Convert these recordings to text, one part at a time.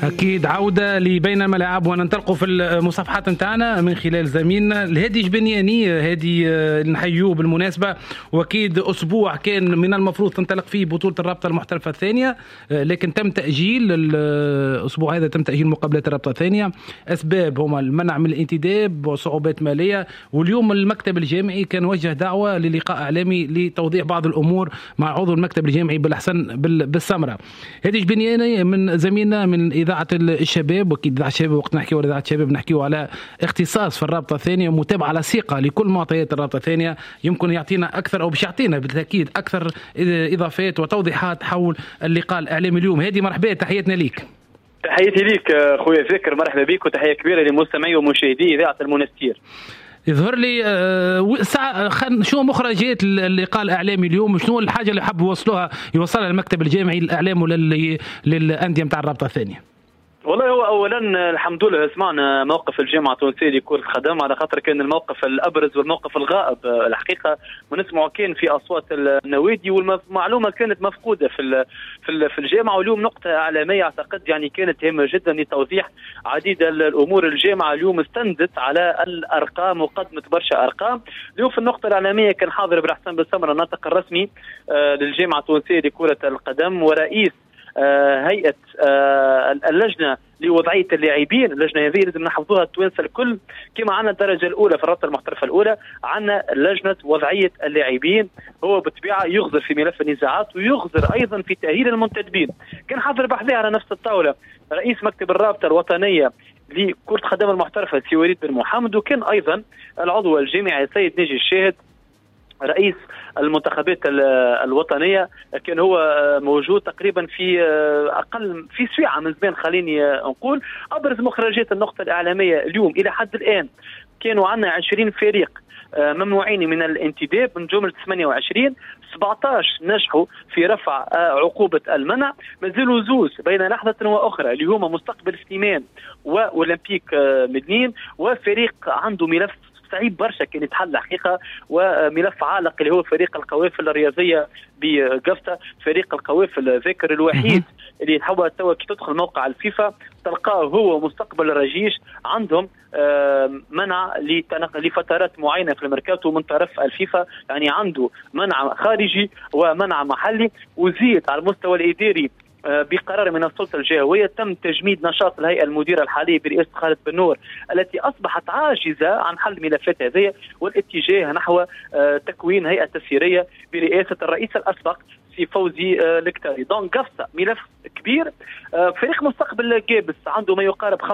أكيد عودة لبين الملاعب وننطلقوا في المصافحات نتاعنا من خلال زميلنا الهادي جبنياني. هادي نحيوه بالمناسبة، وأكيد أسبوع كان من المفروض تنطلق فيه بطولة الرابطة المحترفة الثانية، لكن تم تأجيل الأسبوع هذا، تم تأجيل مقابلات الرابطة الثانية. أسباب هما المنع من الانتداب وصعوبات مالية. واليوم المكتب الجامعي كان وجه دعوة للقاء إعلامي لتوضيح بعض الأمور مع عضو المكتب الجامعي بالحسن بالسمرة. هادي جبنياني من زميلنا من إذاعة الشباب، واكيد اذاعه الشباب وقت نحكيو على اذاعه الشباب نحكيو على اختصاص في الرابطه الثانيه ومتابعه لصيقه لكل معطيات الرابطه الثانيه. يمكن يعطينا اكثر او باش يعطينا بالتاكيد اكثر اضافات وتوضيحات حول اللقاء الاعلامي اليوم. هادي مرحبا، تحياتنا ليك. تحياتي ليك خويا ذاكر، مرحبا بك وتحيه كبيره لمستمعي ومشاهدي اذاعه المنستير. يظهر لي شو مخرجات اللقاء الاعلامي اليوم؟ شنو الحاجه اللي حاب يوصلها المكتب الجامعي الاعلام للانديه نتاع الرابطه الثانيه؟ والله هو اولا الحمد لله سمعنا موقف الجامعه التونسيه لكره القدم، على خاطر كان الموقف الابرز والموقف الغائب الحقيقه ونسمعوا كان في اصوات النوادي، والمعلومه كانت مفقوده في الجامعه. واليوم نقطه اعلاميه اعتقد يعني كانت هامه جدا لتوضيح عديد الامور. الجامعه اليوم استندت على الارقام وقدمت برشا ارقام. اليوم في النقطه الاعلاميه كان حاضر بالحسن بالسمره الناطق الرسمي للجامعه التونسيه لكره القدم ورئيس هيئة اللجنة لوضعية اللاعبين. اللجنة هذه لازم نحفظوها التوانسة الكل، كما عنا الدرجة الأولى في الرابطة المحترفة الأولى عنا لجنة وضعية اللاعبين، هو بالطبيعة يغزر في ملف النزاعات ويغزر أيضا في تأهيل المنتدبين. كان حاضر بحثها على نفس الطاولة رئيس مكتب الرابطة الوطنية لكرة القدم المحترفة سي وليد بن محمد، وكان أيضا العضو الجامعي سيد ناجي الشاهد رئيس المنتخبات الوطنية. كان هو موجود تقريبا في أقل في ساعة من زمان. خليني نقول أبرز مخرجات النقطة الإعلامية اليوم إلى حد الآن كانوا عندنا 20 فريق ممنوعين من الانتداب من جملة 28. 17 نجحوا في رفع عقوبة المنع، مازالوا زوز بين لحظة وأخرى اللي هما مستقبل سليمان وأولمبيك مدنين، وفريق عنده ملف صعيب برشا كان يتحل حقيقه وملف عالق اللي هو فريق القوافل الرياضيه بقفطه. فريق القوافل ذاكر الوحيد اللي تحول توا كي تدخل موقع الفيفا تلقاه هو مستقبل الرجيش عندهم منع لفترات معينه في الميركاتو من طرف الفيفا، يعني عنده منع خارجي ومنع محلي. وزيد على المستوى الاداري بقرار من السلطة الجهوية تم تجميد نشاط الهيئة المديرة الحالية برئاسة خالد بن نور التي أصبحت عاجزة عن حل ملفات هذه والاتجاه نحو تكوين هيئة تسييرية برئاسة الرئيس الأسبق سي فوزي الكتاري. دون قفصة ملف كبير. فريق مستقبل جابس عنده ما يقارب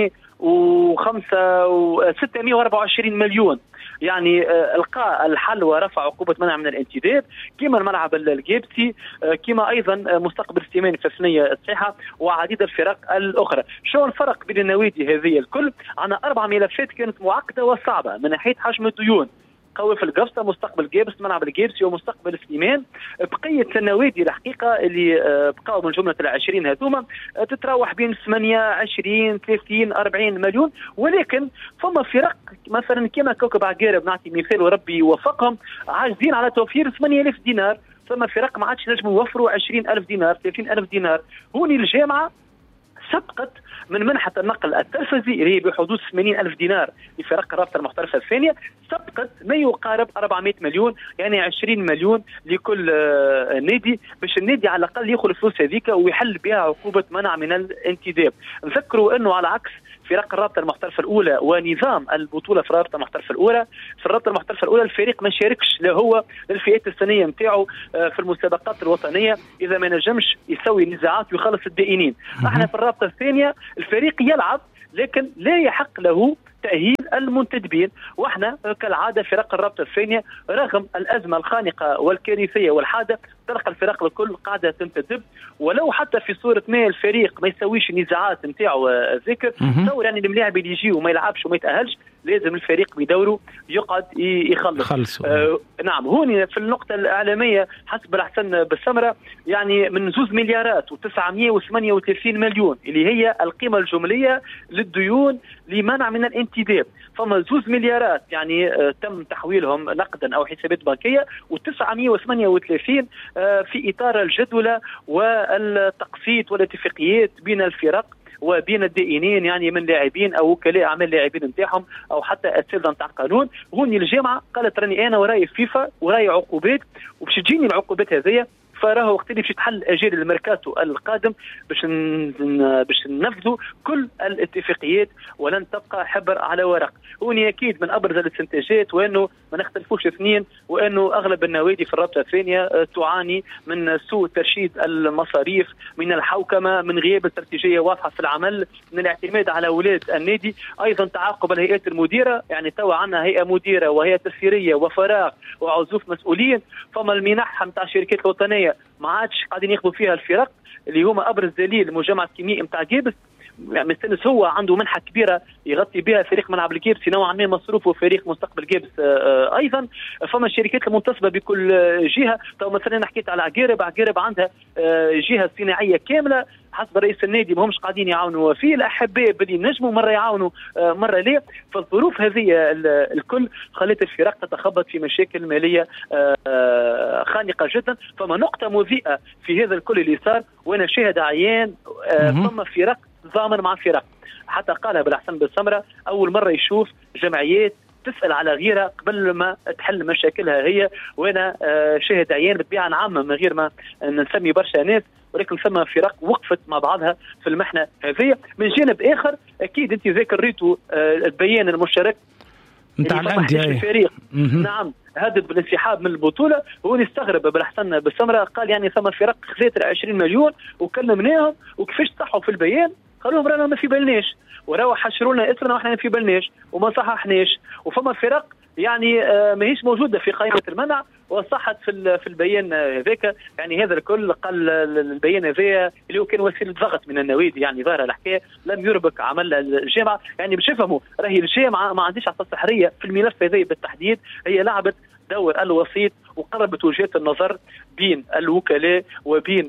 624 مليون، يعني القاء الحل ورفع عقوبة منع من الانتداب كما الملعب الجيبسي كما أيضا مستقبل سليمان في الثانية الصحة وعديد الفرق الأخرى. شو الفرق بين النوادي هذه الكل؟ عنا 4 ملفات كانت معقدة وصعبة من ناحية حجم الديون. قوي في القفصة، مستقبل جابس، ملعب الجيبسي ومستقبل سليمان. بقية النوادي الحقيقة اللي بقاوا من جملة 20 هذوما تتراوح بين 8 20 30 40 مليون. ولكن فما فرق مثلا كما كوكب عقارب نعطي مثال وربي يوفقهم عاجزين على توفير 8000 دينار. ثم فرق ما عادش نجموا يوفروا 20,000 دينار 30,000 دينار. هوني الجامعة سبقت من منحة النقل التلفزي اللي هي بحدود 80,000 دينار لفرق الرابطة المحترفة الثانية، سبقت ما يقارب 400 مليون، يعني 20 مليون لكل نادي باش النادي على الأقل يأخذ الفلوس هذيك ويحل بها عقوبة منع من الانتداب. نذكروا أنه على عكس فرق الرابطة المحترفة الأولى ونظام البطولة في الرابطة المحترفة الأولى، في الرابطة المحترفة الأولى الفريق ما شاركش لا هو للفئات السنية نتاعو في المسابقات الوطنية إذا ما نجمش يسوي نزاعات ويخلص الدائنين. احنا في الرابطة الثانية الفريق يلعب لكن لا يحق له تأهيل المنتدبين. واحنا كالعادة فرق الرابطة الثانية رغم الأزمة الخانقة والكارثية والحادة تلقى الفرق الكل قاعدة تنتدب، ولو حتى في صورة ما الفريق ما يسويش نزاعات نتاعو ذكر تصور يعني الملاعب اللي يجي وما يلعبش وما يتأهلش لازم الفريق بدوره يقعد يخلص. نعم. هوني في النقطة الإعلامية حسب الحسن بالسمرة يعني من 2 مليارات و938 مليون اللي هي القيمة الجملية للديون لمنع من الانتداب. فما 2 مليارات يعني تم تحويلهم نقدا أو حسابات بنكية، و938 في إطار الجدولة والتقسيط والاتفاقيات بين الفرق وبين الدائنين يعني من لاعبين او وكلاء اعمال لاعبين نتاعهم او حتى اساتذه نتاع قانون. هوني الجامعه قالت راني انا وراي فيفا وراي عقوبات وباش تجيني العقوبات هذيا، فراه وقت اللي باش يتحل اجال الميركاتو القادم باش ننفذوا كل الاتفاقيات ولن تبقى حبر على ورق. هوني اكيد من ابرز الاستنتاجات وانه ما نختلفوش اثنين، وانه اغلب النوادي في الرابطه الثانيه تعاني من سوء ترشيد المصاريف، من الحوكمه، من غياب استراتيجيه واضحه في العمل، من الاعتماد على ولاد النادي، ايضا تعاقب الهيئات المديره. يعني توا عندنا هيئه مديره وهيئه تسييريه وفراغ وعزوف مسؤولين. فما المنح نتاع الشركات الوطنيه ما عادش قاعدين ياخذوا فيها الفرق اللي هما ابرز دليل مجمع كيميائي نتاع جيبس. يعني مستنس هو عنده منحه كبيره يغطي بها فريق ملعب الجيبس نوعا ما مصروفه فريق مستقبل جيبس. ايضا فما الشركات المنتصبه بكل جهه. تو مثلا حكيت على عقيرب عندها جهه صناعيه كامله حسب رئيس النادي ما همش قاعدين يعاونوا فيه. الاحباء باللي نجموا مره يعاونوا مره لا. فالظروف هذه الكل خلت الفرق تتخبط في مشاكل ماليه خانقه جدا. فما نقطه مضيئه في هذا الكل اللي صار، وانا شاهد عيان ثم فرق ضامن مع فرق. حتى قالها بالحسن بالسمره اول مره يشوف جمعيات تسال على غيرها قبل ما تحل مشاكلها هي. وانا شاهد عيان بطبيعه عامه من غير ما نسمي برشا ناس، ولكن ثم فرق وقفت مع بعضها في المحنه هذه. من جانب اخر اكيد انت ذكرتوا البيان المشترك نتاع الانديه الفريق نعم هدد بالانسحاب من البطوله. هو نستغرب بالحسن بالسمره قال يعني ثم فرق خسرت 20 مليون وكلمناهم وكيفاش صحوا في البيان قالوا رانا ما في بالناش وراو حشروا لنا اسرنا واحنا ما في بالناش وما صححناش. وفما فرق يعني ماهيش موجوده في قائمه المنع وصحت في البيان هذاك. يعني هذا الكل قال البيان هذا اللي هو كان وسيله ضغط من النوادي. يعني ظاهره الحكايه لم يربك عمل الجامعه. يعني باش يفهموا راهي الجامعه ما عنديش عصا سحريه في الملف هذا بالتحديد. هي لعبت دور الوسيط وقربت وجهات النظر بين الوكلاء وبين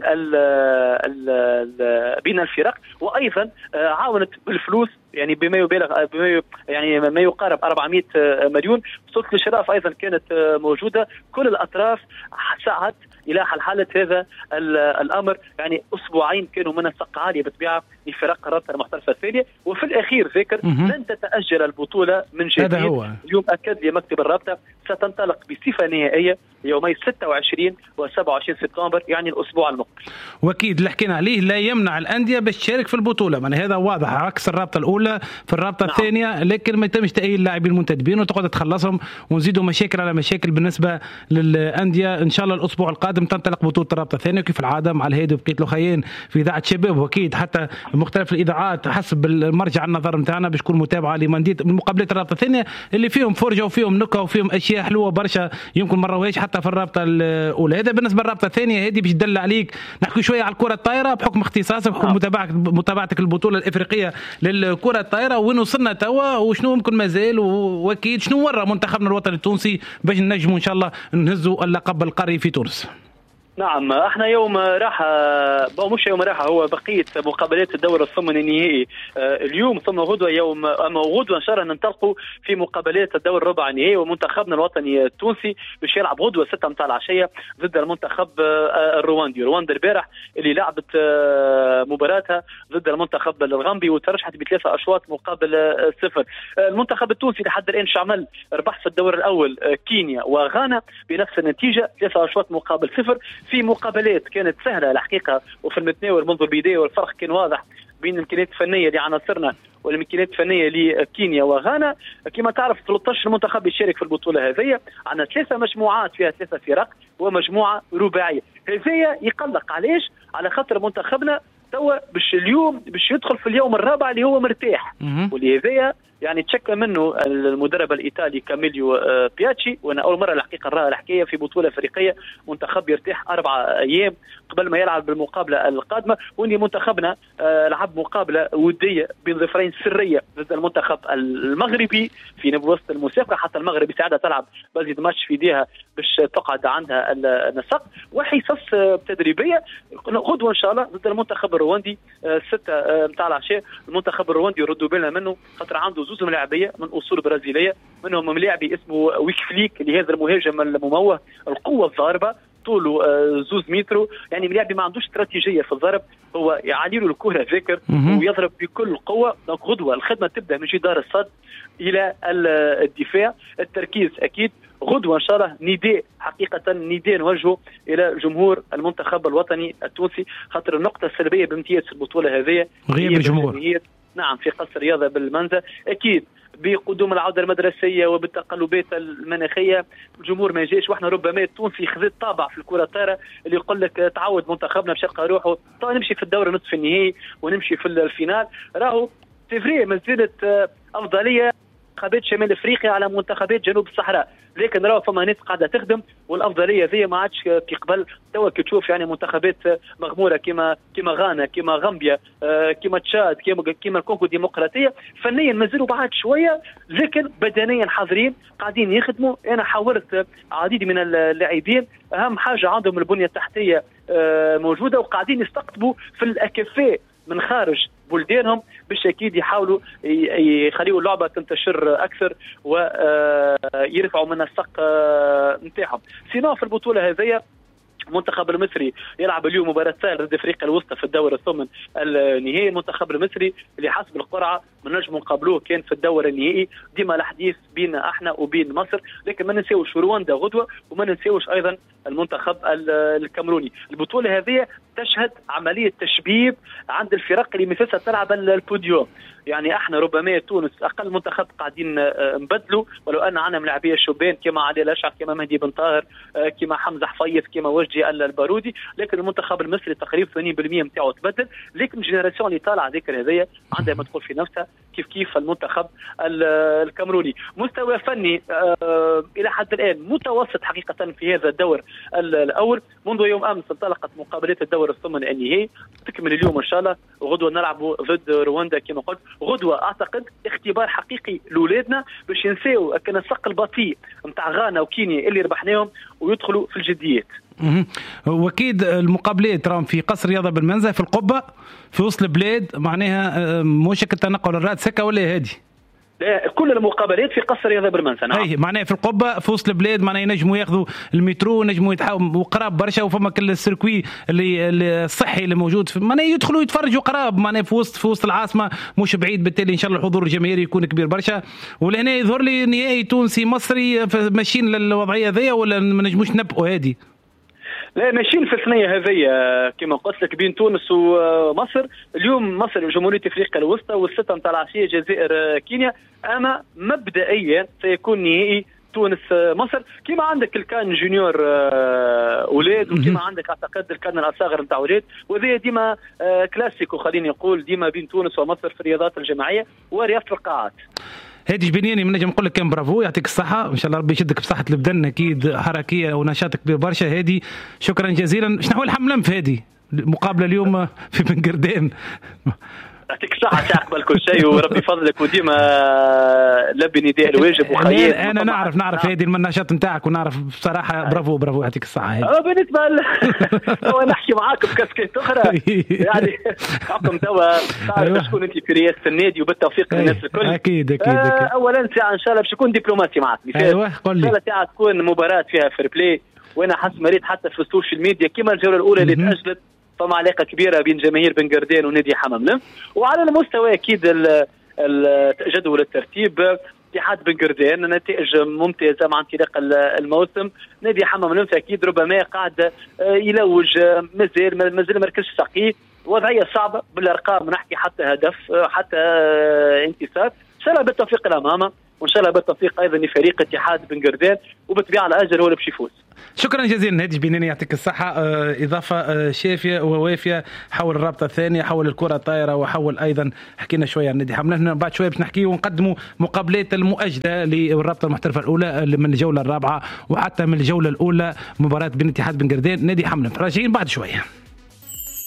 بين الفرق، وايضا عاونت بالفلوس يعني بما يبالغ يعني ما يقارب 400 مليون. سلطه الاشراف ايضا كانت موجوده. كل الاطراف سعت الى حاله هذا الامر. يعني اسبوعين كانوا من السقعه عاليه بالطبيعه لفرق الرابطه المحترفه الثانيه. وفي الاخير ذكر لن تتاجل البطوله من جديد. اليوم اكد لي مكتب الرابطه ستنطلق بصفه نهائيه يومي 26 و27 سبتمبر يعني الاسبوع المقبل. واكيد اللي حكينا عليه لا يمنع الانديه باش تشارك في البطوله، يعني هذا واضح عكس الرابطه الاولى. في الرابطه الثانيه لكن ما يتمش تأهيل اللاعبين المنتدبين وتقعد تخلصهم ونزيدوا مشاكل على مشاكل بالنسبه للانديه. ان شاء الله الاسبوع القادم تنطلق بطوله الرابطه الثانيه كيف العاده مع الهادي وبقيت لخيين في اذاعه شباب، واكيد حتى مختلف الاذاعات حسب المرجع النظر نتاعنا باش تكون متابعه لمنديه مقابلات الرابطه الثانيه اللي فيهم فرجه وفيهم نكهه وفيهم اشياء حلوه برشا يمكن ما راوهاش حتى في الرابطه الاولى. هذا بالنسبه للرابطه الثانيه. هذه باش تدل عليك نحكي شويه على الكره الطايره بحكم اختصاصك بحكم متابعتك البطوله الافريقيه للكره الطايره وين وصلنا توا وشنو ممكن مازال، واكيد شنو ورا منتخبنا الوطني التونسي باش نجموا ان شاء الله نهزوا اللقب القاري في تونس. نعم احنا يوم راحة مش يوم راحة هو بقية مقابلات الدور الثمن النهائي اليوم ثم غدوة يوم اما غدوة ان شاء الله ننطلقوا في مقابلات الدور الربع النهائي. ومنتخبنا الوطني التونسي باش يلعب غدوة 6 متاع العشية ضد المنتخب الرواندي. رواندا البارح اللي لعبت مباراتها ضد المنتخب الغامبي وترشحت ب3 أشواط مقابل 0. المنتخب التونسي لحد الان شعمل ربح في الدور الاول كينيا وغانا بنفس النتيجة 3 أشواط مقابل 0 في مقابلات كانت سهله الحقيقه وفي المتناول منذ البدايه. والفرق كان واضح بين الامكانيات الفنيه لعناصرنا والامكانيات الفنيه لكينيا وغانا. كما تعرف 13 منتخب يشارك في البطوله هذه. عندنا 3 مجموعات فيها 3 فرق ومجموعه رباعيه. هذه يقلق علاش؟ على خاطر منتخبنا توا اليوم باش يدخل في اليوم الرابع اللي هو مرتاح. ولهذا يعني تشكى منه المدرب الايطالي كاميليو بياتشي. وانا اول مره الحقيقه نراها الحكايه في بطوله افريقيه منتخب يرتاح 4 أيام قبل ما يلعب بالمقابله القادمه. واني منتخبنا لعب مقابله وديه بين ظفرين سريه ضد المنتخب المغربي في وسط المسابقه. حتى المغرب ساعتها تلعب بزيد ماتش في ايديها باش تقعد عندها النسق وحصص تدريبيه غدوه ان شاء الله ضد المنتخب الرواندي 6 متاع العشاء. المنتخب الرواندي يردوا بالنا منه خاطر عنده 2 ملاعبيه من اصول برازيليه، منهم ملاعبي اسمه ويك فليك اللي هذا المهاجم المموه القوه الضاربه طوله 2 متر، يعني ملاعب ما عندوش استراتيجيه في الضرب، هو يعلي له الكره ذاكر ويضرب بكل قوه. دونك غدوه الخدمه تبدا من جدار الصد الى الدفاع، التركيز اكيد غدوه ان شاء الله. نداء حقيقه نداء نوجهه الى جمهور المنتخب الوطني التونسي، خاطر النقطه السلبيه بامتياز في البطوله هذه غياب الجمهور. نعم في قصر الرياضه بالمنزه، اكيد بقدوم العوده المدرسيه وبالتقلبات المناخيه الجمهور ما جاش، واحنا ربما التونسي خذت طابع في الكره الطايره اللي يقول لك تعود منتخبنا بشق روحه نمشي في الدوري نصف النهائي ونمشي في الفينال. راهو تفري ما زالت افضليه منتخبات شمال افريقيا على منتخبات جنوب الصحراء، لكن راهو فما ناس قاعده تخدم والافضليه ذي ما عادش كي قبل. توا كي تشوف يعني منتخبات مغموره كما غانا كما غامبيا كما تشاد كما الكونغو الديمقراطيه، فنيا مازالوا بعد شويه لكن بدنيا حاضرين قاعدين يخدموا. انا حاولت عديد من اللاعبين اهم حاجه عندهم البنيه التحتيه موجوده وقاعدين يستقطبوا في الاكفاء من خارج بلدانهم باش اكيد يحاولوا يخليوا اللعبه تنتشر اكثر ويرفعوا من السق نتاعهم. سينو في البطوله هذه المنتخب المصري يلعب اليوم مباراة سهلة ضد افريقيا الوسطى في الدور الثامن النهائي. المنتخب المصري اللي حسب القرعة من نجم نقابلوه كان في الدور النهائي، ديما الحديث بين احنا وبين مصر، لكن ما ننساوش رواندا غدوة وما ننساوش ايضا المنتخب الكامروني. البطولة هذه تشهد عملية تشبيب عند الفرق اللي مثلها تلعب البوديوم، يعني احنا ربما تونس اقل منتخب قاعدين نبدلوا، ولو ان عندنا ملاعبيه شبان كما علي الاشعر كما مهدي بن طاهر كما حمزه حفيظ كما وجدي البارودي، لكن المنتخب المصري تقريبا 80% نتاعو تبدل، لكن الجينيراسيون اللي طالعه ذكر هذيا عندها ما تقول في نفسها كيف المنتخب الكامروني. مستوى فني الى حد الان متوسط حقيقه في هذا الدور الاول. منذ يوم امس انطلقت مقابلات الدور الثمن النهائي، تكمل اليوم ان شاء الله، وغدوه نلعبوا ضد رواندا كما قلت. غدوه اعتقد اختبار حقيقي لاولادنا باش ينساو كان السق البطيء نتاع غانا وكينيا اللي ربحناهم ويدخلوا في الجديات. واكيد المقابلات راهم في قصر رياضه بالمنزه في القبه في وسط البلاد، معناها موشك التنقل الراد سكه ولا هادي؟ لا كل المقابلات في قصر رياضه بالمنزه. نعم اي معناها في القبه في وسط البلاد، معناها ينجموا ياخذوا المترو، ينجموا يتحاولوا قراب برشا، وفما كل السيركوي اللي الصحي اللي موجود، معناها يدخلوا يتفرجوا قراب، معناها في وسط العاصمه مش بعيد، بالتالي ان شاء الله الحضور الجماهيري يكون كبير برشا. ولهنا يظهر لي نهائي تونسي مصري ماشيين للوضعيه ذي ولا ما نجموش نبقوا هذه؟ لا ماشيين في الثنيه هذه كما قلت لك بين تونس ومصر. اليوم مصر جمهوريه افريقيا الوسطى والستة نتاع العشيه الجزائر كينيا، اما مبدئيا سيكون نهائي تونس مصر. كما عندك الكان جونيور اولاد وكما عندك اعتقد الكان الاصاغر نتاع اولاد، وهذا ديما كلاسيكو خليني نقول ديما بين تونس ومصر في الرياضات الجماعيه ورياضه القاعات. هادي جبنياني من نجم نقول لك كان برافو، يعطيك الصحة، إن شاء الله ربي يشدك بصحة البدن، أكيد حركية ونشاطك كبير برشا. هادي شكرا جزيلا. شنو هو الحملة في هادي المقابلة اليوم في بنقردان؟ يعطيك الصحة ساعة قبل كل شيء وربي فضلك وديما لبي نداء الواجب وخير. أنا نعرف هادي النشاط نتاعك ونعرف بصراحة برافو يعطيك الصحة. هادي بالنسبة هو نحكي معاكم بكاسكيت أخرى يعني حكم توا تعرف شكون أنت في رئاسة النادي وبالتوفيق للناس الكل. أكيد أولا ساعة إن شاء الله باش نكون دبلوماسي معك. أيوه قول لي. إن شاء الله ساعة تكون مباراة فيها فير بلاي، وأنا حاسس مريت حتى في السوشيال ميديا كما الجولة الأولى اللي تأجلت فما علاقه كبيره بين جماهير بنقردان ونادي حماملم. وعلى المستوى اكيد جدول الترتيب اتحاد بنقردان نتائج ممتازه مع انطلاق الموسم. نادي حماملم اكيد ربما قاعد يلوج مازال مركز سقي، وضعيه صعبه بالارقام، نحكي حتى هدف حتى انتصار. ان شاء الله بالتوفيق الامامه، وان شاء الله بالتوفيق ايضا لفريق اتحاد بنقردان، وبالطبيعه الاجر هو اللي باش يفوز. شكرا جزيلا هادي جبنياني يعطيك الصحة. إضافة شافية ووافية حول الرابطة الثانية، حول الكرة الطائرة، وحول أيضا حكينا شوية عن نادي حملة. بعد شوية باش نحكي ونقدموا مقابلات المؤجلة للرابطة المحترفة الأولى من الجولة الرابعة وحتى من الجولة الأولى مباراة بين اتحاد بنقردان نادي حملة. راجعين بعد شوية.